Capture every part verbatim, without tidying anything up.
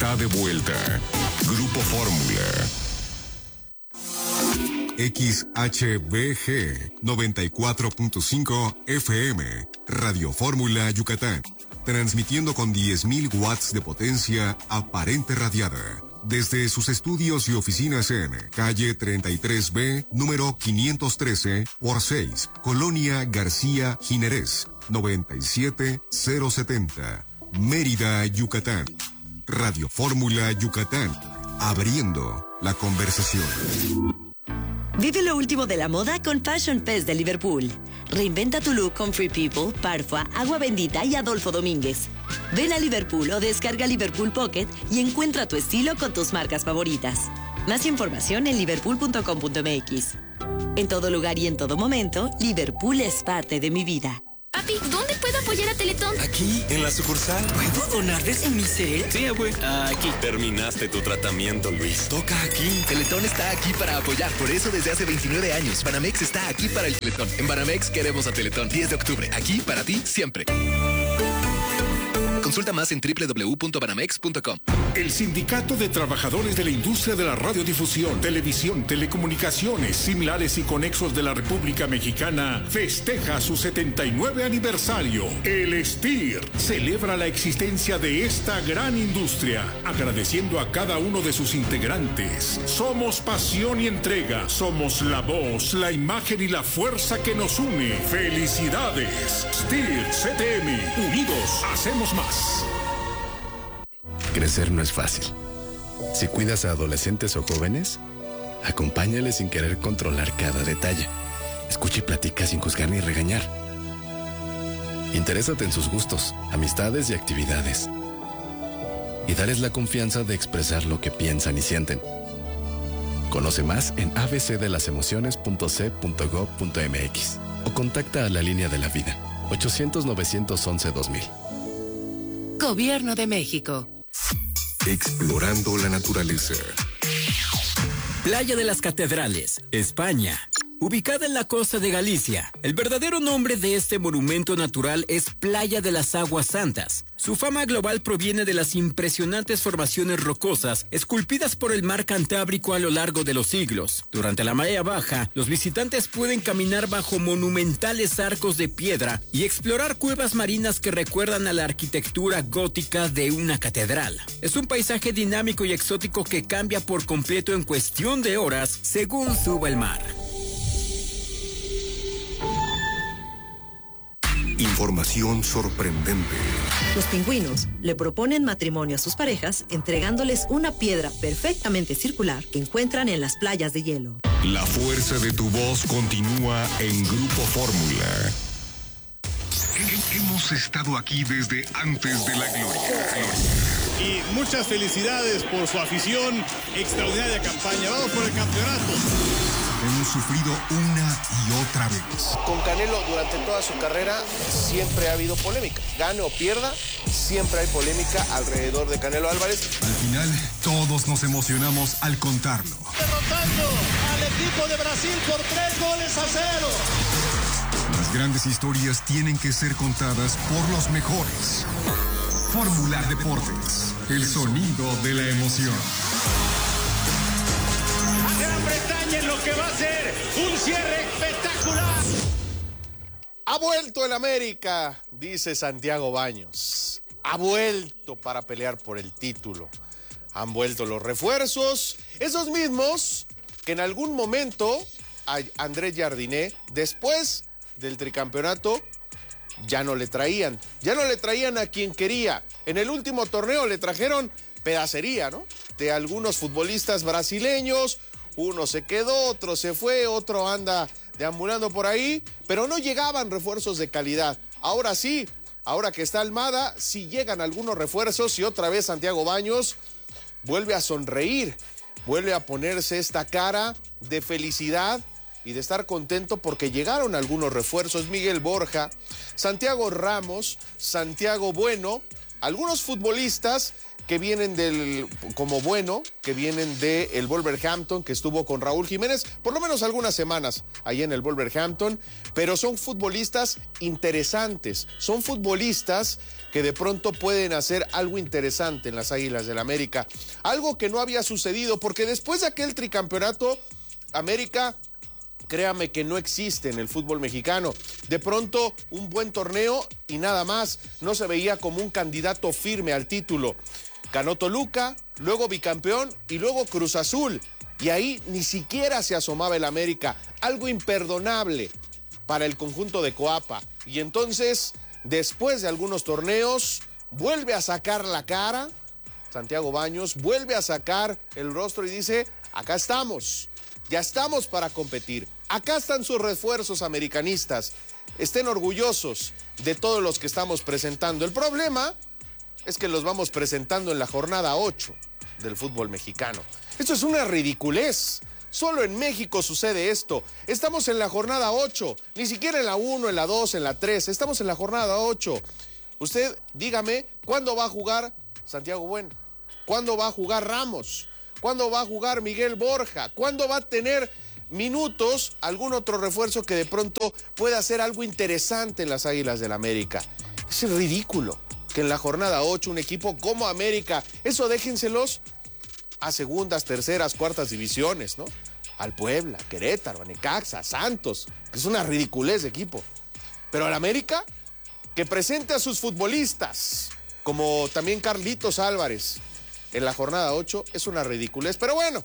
Está de vuelta. Grupo Fórmula. X H B G noventa y cuatro punto cinco F M, Radio Fórmula Yucatán, transmitiendo con diez mil watts de potencia aparente radiada, desde sus estudios y oficinas en calle treinta y tres B, número quinientos trece por seis, Colonia García Jiménez, noventa y siete mil setenta, Mérida, Yucatán. Radio Fórmula Yucatán, abriendo la conversación. Vive lo último de la moda con Fashion Fest de Liverpool. Reinventa tu look con Free People, Parfua, Agua Bendita y Adolfo Domínguez. Ven a Liverpool o descarga Liverpool Pocket y encuentra tu estilo con tus marcas favoritas. Más información en liverpool punto com punto m x. En todo lugar y en todo momento, Liverpool es parte de mi vida. Papi, ¿dónde puedo apoyar a Teletón? Aquí, en la sucursal. ¿Puedo donar desde mi cel? Sí, güey. Aquí. Terminaste tu tratamiento, Luis. Toca aquí. Teletón está aquí para apoyar. Por eso desde hace veintinueve años, Banamex está aquí para el Teletón. En Banamex queremos a Teletón. diez de octubre. Aquí para ti siempre. Consulta más en doble u doble u doble u punto banamex punto com. El Sindicato de Trabajadores de la Industria de la Radiodifusión, Televisión, Telecomunicaciones, Similares y Conexos de la República Mexicana festeja su setenta y nueve aniversario. El S T I R celebra la existencia de esta gran industria, agradeciendo a cada uno de sus integrantes. Somos pasión y entrega, somos la voz, la imagen y la fuerza que nos une. ¡Felicidades! S T I R C T M, unidos hacemos más. Crecer no es fácil. Si cuidas a adolescentes o jóvenes, acompáñales sin querer controlar cada detalle. Escucha y platica sin juzgar ni regañar. Interésate en sus gustos, amistades y actividades. Y dales la confianza de expresar lo que piensan y sienten. Conoce más en a b c de las emociones punto c punto gob punto m x o contacta a la línea de la vida ochocientos, novecientos once, dos mil. Gobierno de México. Explorando la naturaleza. Playa de las Catedrales, España. Ubicada en la costa de Galicia, el verdadero nombre de este monumento natural es Playa de las Aguas Santas. Su fama global proviene de las impresionantes formaciones rocosas esculpidas por el mar Cantábrico a lo largo de los siglos. Durante la marea baja, los visitantes pueden caminar bajo monumentales arcos de piedra y explorar cuevas marinas que recuerdan a la arquitectura gótica de una catedral. Es un paisaje dinámico y exótico que cambia por completo en cuestión de horas según suba el mar. Información sorprendente. Los pingüinos le proponen matrimonio a sus parejas entregándoles una piedra perfectamente circular que encuentran en las playas de hielo. La fuerza de tu voz continúa en Grupo Fórmula. Hemos estado aquí desde antes de la gloria. Y muchas felicidades por su afición, extraordinaria campaña. Vamos por el campeonato. Hemos sufrido una y otra vez. Con Canelo durante toda su carrera siempre ha habido polémica. Gane o pierda, siempre hay polémica alrededor de Canelo Álvarez. Al final, todos nos emocionamos al contarlo. Derrotando al equipo de Brasil por tres goles a cero. Las grandes historias tienen que ser contadas por los mejores. Fórmula Deportes, el sonido de la emoción. Gran Bretaña en lo que va a ser un cierre espectacular. Ha vuelto el América, dice Santiago Baños. Ha vuelto para pelear por el título. Han vuelto los refuerzos, esos mismos que en algún momento a Andrés Jardiné, después del tricampeonato, ya no le traían. Ya no le traían a quien quería. En el último torneo le trajeron pedacería, ¿no? De algunos futbolistas brasileños. Uno se quedó, otro se fue, otro anda deambulando por ahí, pero no llegaban refuerzos de calidad. Ahora sí, ahora que está Almada, sí llegan algunos refuerzos y otra vez Santiago Baños vuelve a sonreír, vuelve a ponerse esta cara de felicidad y de estar contento porque llegaron algunos refuerzos. Miguel Borja, Santiago Ramos, Santiago Bueno, algunos futbolistas que vienen del, como bueno, que vienen del Wolverhampton, que estuvo con Raúl Jiménez, por lo menos algunas semanas ahí en el Wolverhampton, pero son futbolistas interesantes, son futbolistas que de pronto pueden hacer algo interesante en las Águilas del América, algo que no había sucedido, porque después de aquel tricampeonato, América, créame que no existe en el fútbol mexicano. De pronto, un buen torneo y nada más. No se veía como un candidato firme al título. Ganó Toluca, luego bicampeón y luego Cruz Azul. Y ahí ni siquiera se asomaba el América. Algo imperdonable para el conjunto de Coapa. Y entonces, después de algunos torneos, vuelve a sacar la cara. Santiago Baños vuelve a sacar el rostro y dice, acá estamos. Ya estamos para competir. Acá están sus refuerzos americanistas. Estén orgullosos de todos los que estamos presentando. El problema es que los vamos presentando en la jornada ocho del fútbol mexicano. Esto es una ridiculez. Solo en México sucede esto. Estamos en la jornada ocho. Ni siquiera en la uno, en la dos, en la tres. Estamos en la jornada ocho. Usted dígame, ¿cuándo va a jugar Santiago Bueno? ¿Cuándo va a jugar Ramos? ¿Cuándo va a jugar Miguel Borja? ¿Cuándo va a tener minutos algún otro refuerzo que de pronto pueda hacer algo interesante en las Águilas del América? Es ridículo que en la jornada ocho un equipo como América, eso déjenselos a segundas, terceras, cuartas divisiones, ¿no? Al Puebla, Querétaro, a Necaxa, a Santos, que es una ridiculez de equipo. Pero al América, que presente a sus futbolistas, como también Carlitos Álvarez, en la jornada ocho, es una ridiculez. Pero bueno,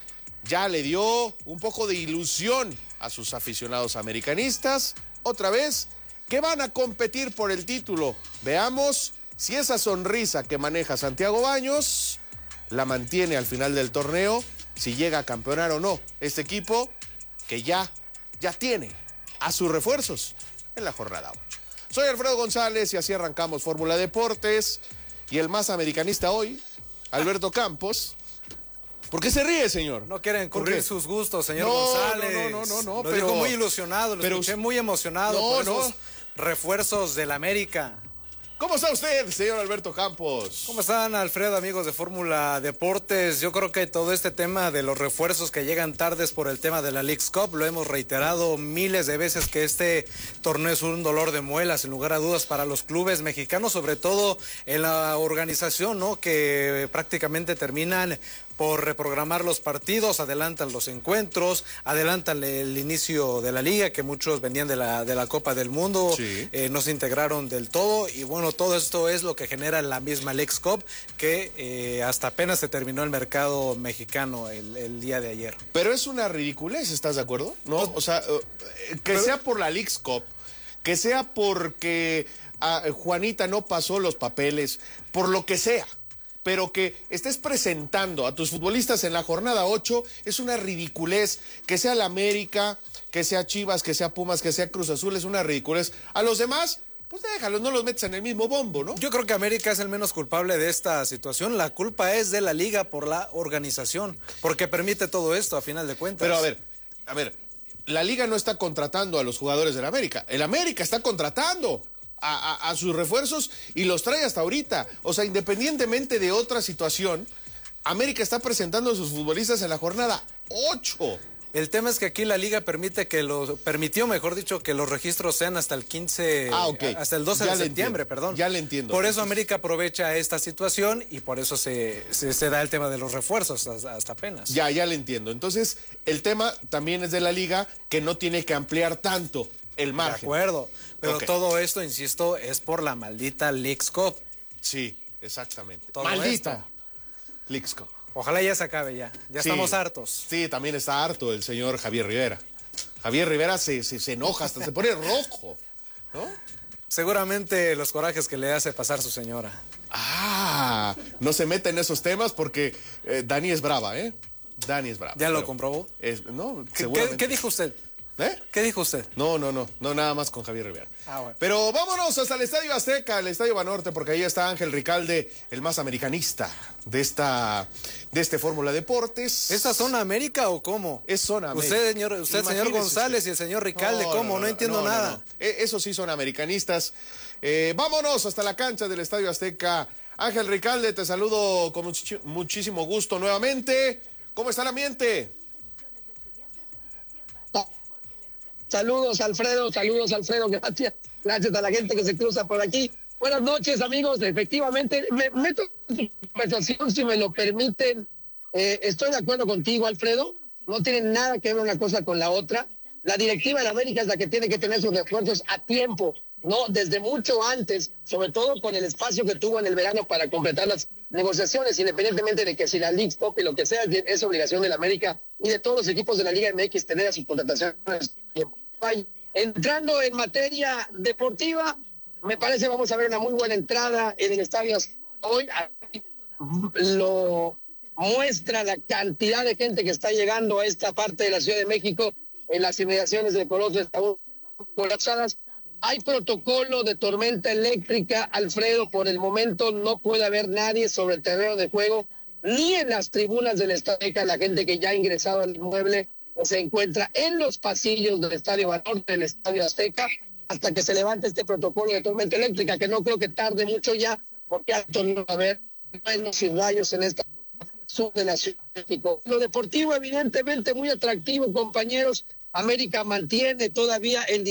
ya le dio un poco de ilusión a sus aficionados americanistas, otra vez, que van a competir por el título. Veamos si esa sonrisa que maneja Santiago Baños la mantiene al final del torneo, si llega a campeonar o no este equipo que ya, ya tiene a sus refuerzos en la jornada ocho. Soy Alfredo González y así arrancamos Fórmula Deportes. Y el más americanista hoy, Alberto Campos. ¿Por qué se ríe, señor? No quieren cubrir sus gustos, señor no, González. No, no, no, no, no. Lo pero, dijo muy ilusionado, lo pero, escuché muy emocionado no, por esos no. refuerzos del América. ¿Cómo está usted, señor Alberto Campos? ¿Cómo están, Alfredo, amigos de Fórmula Deportes? Yo creo que todo este tema de los refuerzos que llegan tardes por el tema de la Leagues Cup, lo hemos reiterado miles de veces que este torneo es un dolor de muelas, sin lugar a dudas, para los clubes mexicanos, sobre todo en la organización, ¿no? Que prácticamente terminan por reprogramar los partidos, adelantan los encuentros, adelantan el inicio de la liga, que muchos venían de la, de la Copa del Mundo, sí. eh, no se integraron del todo, y bueno, todo esto es lo que genera la misma Leagues Cup, que eh, hasta apenas se terminó el mercado mexicano el, el día de ayer. Pero es una ridiculez, ¿estás de acuerdo? No, o sea, que Pero... sea por la Leagues Cup, que sea porque a Juanita no pasó los papeles, por lo que sea, pero que estés presentando a tus futbolistas en la jornada ocho es una ridiculez. Que sea la América, que sea Chivas, que sea Pumas, que sea Cruz Azul, es una ridiculez. A los demás, pues déjalos, no los metes en el mismo bombo, ¿no? Yo creo que América es el menos culpable de esta situación. La culpa es de la liga por la organización, porque permite todo esto a final de cuentas. Pero a ver, a ver, la liga no está contratando a los jugadores del América. El América está contratando A, a, a sus refuerzos y los trae hasta ahorita. O sea, independientemente de otra situación, América está presentando a sus futbolistas en la jornada ocho. El tema es que aquí la liga permite que los, permitió, mejor dicho, que los registros sean hasta el quince, ah, okay. hasta el doce ya de septiembre, entiendo. perdón. Ya le entiendo. Por eso América aprovecha esta situación y por eso se, se, se da el tema de los refuerzos hasta, hasta apenas. Ya, ya le entiendo. Entonces, el tema también es de la liga, que no tiene que ampliar tanto el margen. De acuerdo, pero okay. todo esto, insisto, es por la maldita Leagues Cup. Sí, exactamente. Todo maldita Leagues Cup. Ojalá ya se acabe ya, ya sí, estamos hartos. Sí, también está harto el señor Javier Rivera. Javier Rivera se, se, se enoja, hasta se pone rojo, ¿no? Seguramente los corajes que le hace pasar su señora. Ah, no se mete en esos temas porque eh, Dani es brava, ¿eh? Dani es brava. ¿Ya lo comprobó? Es, no, ¿Qué, seguramente. ¿Qué, ¿Qué dijo usted? ¿Eh? ¿Qué dijo usted? No, no, no, no, nada más con Javier Rivera. Ah, bueno. Pero vámonos hasta el Estadio Azteca, el Estadio Banorte, porque ahí está Ángel Ricalde, el más americanista de esta, de este Fórmula Deportes. ¿Esta zona América o cómo? Es zona América. Usted, señor, usted, señor González usted. Y el señor Ricalde, no, ¿cómo? No, no, no entiendo no, nada. No, no. Eso sí son americanistas. Eh, vámonos hasta la cancha del Estadio Azteca. Ángel Ricalde, te saludo con much- muchísimo gusto nuevamente. ¿Cómo está el ambiente? Saludos, Alfredo, saludos, Alfredo, gracias. Gracias a la gente que se cruza por aquí. Buenas noches, amigos. Efectivamente, me meto en su conversación, si me lo permiten. Eh, estoy de acuerdo contigo, Alfredo. No tiene nada que ver una cosa con la otra. La directiva de América es la que tiene que tener sus refuerzos a tiempo, no desde mucho antes, sobre todo con el espacio que tuvo en el verano para completar las negociaciones, independientemente de que si la League Cup y lo que sea, es obligación de la América y de todos los equipos de la Liga M X tener a sus contrataciones a tiempo. Entrando en materia deportiva, me parece vamos a ver una muy buena entrada en el estadio hoy. Lo muestra la cantidad de gente que está llegando a esta parte de la Ciudad de México en las inmediaciones del Coloso están colapsadas. Hay protocolo de tormenta eléctrica, Alfredo, por el momento no puede haber nadie sobre el terreno de juego, ni en las tribunas del Estadio Azteca. La gente que ya ha ingresado al inmueble se encuentra en los pasillos del Estadio Valor del Estadio Azteca hasta que se levante este protocolo de tormenta eléctrica, que no creo que tarde mucho ya, porque alto no va a haber truenos y rayos en esta sur de la Ciudad de México. Lo deportivo, evidentemente, muy atractivo, compañeros. América mantiene todavía el